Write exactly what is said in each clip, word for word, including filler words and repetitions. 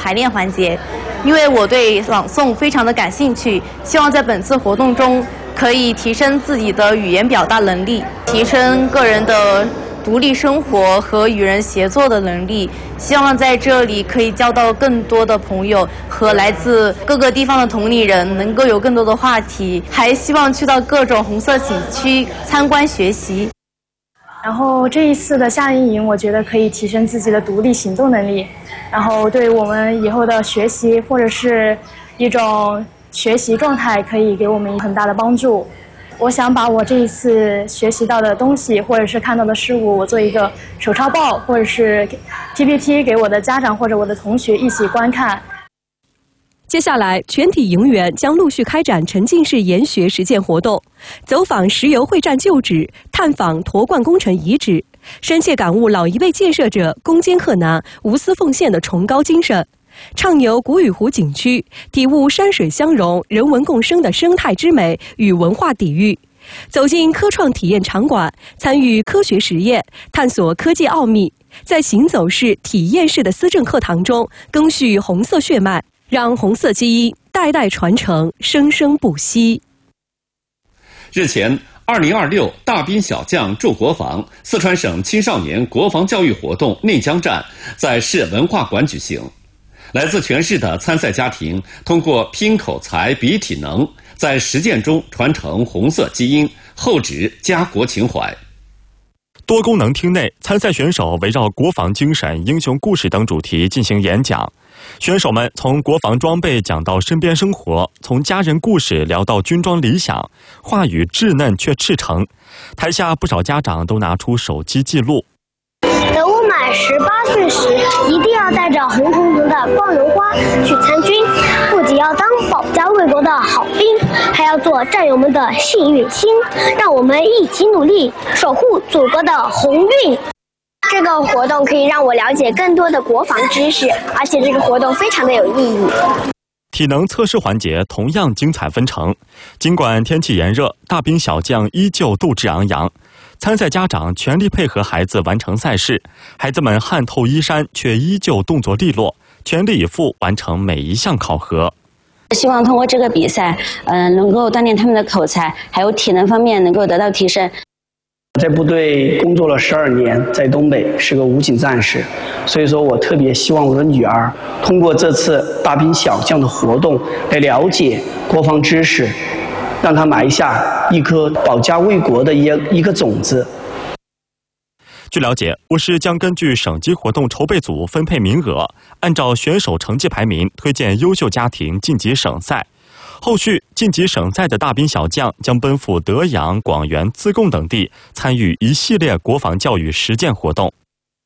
排练环节。因为我对朗诵非常的感兴趣，希望在本次活动中可以提升自己的语言表达能力，提升个人的独立生活和与人协作的能力。希望在这里可以交到更多的朋友，和来自各个地方的同龄人能够有更多的话题，还希望去到各种红色景区参观学习。 然后这一次的夏令营，我觉得可以提升自己的独立行动能力，然后对我们以后的学习或者是一种学习状态可以给我们很大的帮助。我想把我这一次学习到的东西或者是看到的事物，我做一个手抄报或者是 P P T 给我的家长或者我的同学一起观看。 接下来，全体营员将陆续开展沉浸式研学实践活动，走访石油会战旧址，探访沱灌工程遗址，深切感悟老一辈建设者攻坚克难、无私奉献的崇高精神，畅游古雨湖景区，体悟山水相融、人文共生的生态之美与文化底蕴，走进科创体验场馆，参与科学实验，探索科技奥秘，在行走式、体验式的思政课堂中赓续红色血脉，让红色基因代代传承，生生不息。 日前，二零二六大兵小将助国防四川省青少年国防教育活动内江站在市文化馆举行。来自全市的参赛家庭通过拼口才、比体能，在实践中传承红色基因，厚植家国情怀。 多功能厅内，参赛选手围绕国防精神、英雄故事等主题进行演讲。选手们从国防装备讲到身边生活，从家人故事聊到军装理想，话语稚嫩却赤诚。台下不少家长都拿出手机记录。 等我满十八岁时，一定要带着红彤彤的光荣花去参军，不仅要当保家卫国的好兵，还要做战友们的幸运星。让我们一起努力，守护祖国的鸿运。这个活动可以让我了解更多的国防知识，而且这个活动非常的有意义。 体能测试环节同样精彩纷呈，尽管天气炎热，大兵小将依旧斗志昂扬。参赛家长全力配合孩子完成赛事，孩子们汗透衣衫，却依旧动作利落，全力以赴完成每一项考核。 希望通过这个比赛，嗯、呃，能够锻炼他们的口才，还有体能方面能够得到提升。 在部队工作了十二年，在东北是个武警战士，所以说我特别希望我的女儿通过这次大兵小将的活动来了解国防知识，让她埋下一颗保家卫国的一一个种子。 据了解，我市将根据省级活动筹备组分配名额，按照选手成绩排名推荐优秀家庭晋级省赛。后续晋级省赛的大兵小将将奔赴德阳、广元、自贡等地，参与一系列国防教育实践活动。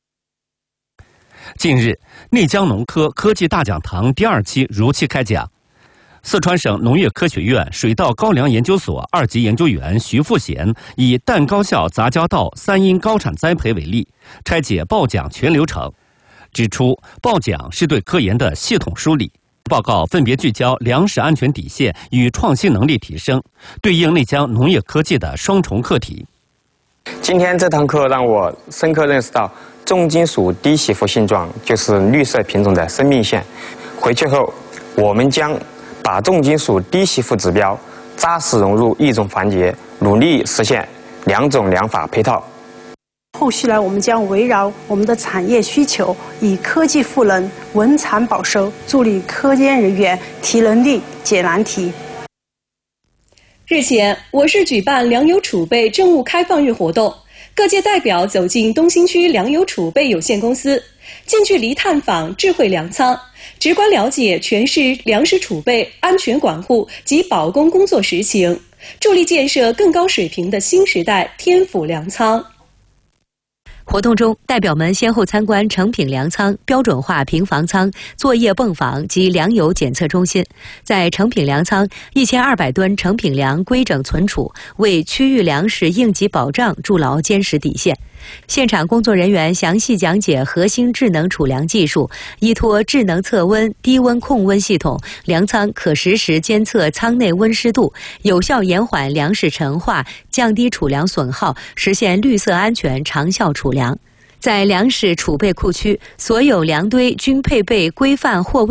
近日，内江农科科技大讲堂第二期如期开讲。四川省农业科学院水稻高粱研究所二级研究员徐富贤以蛋高效杂交稻三因高产栽培为例，拆解报讲全流程，指出报讲是对科研的系统梳理。报告分别聚焦粮食安全底线与创新能力提升，对应内江农业科技的双重课题。 今天这堂课让我深刻认识到，重金属低吸附性状就是绿色品种的生命线。回去后，我们将把重金属低吸附指标扎实融入育种环节，努力实现两种粮法配套。 后续呢，我们将围绕我们的产业需求，以科技赋能、稳产保收，助力科研人员提能力、解难题。 日前，我市举办粮油储备政务开放日活动，各界代表走进东新区粮油储备有限公司，近距离探访智慧粮仓，直观了解全市粮食储备、安全管护及保供工作实情，助力建设更高水平的新时代天府粮仓。 活动中，代表们先后参观成品粮仓、标准化平房仓、作业泵房及粮油检测中心。在成品粮仓，一千二百吨成品粮规整存储，为区域粮食应急保障筑牢坚实底线。现场工作人员详细讲解核心智能储粮技术，依托智能测温、低温控温系统，粮仓可实时监测仓内温湿度，有效延缓粮食陈化，降低储粮损耗，实现绿色安全长效储粮。在粮食储备库区，所有粮堆均配备规范货位